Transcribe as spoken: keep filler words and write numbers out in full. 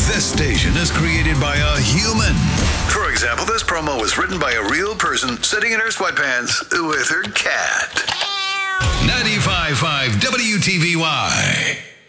This station is created by a human. For example, this promo was written by a real person sitting in her sweatpants with her cat. ninety-five point five W T V Y.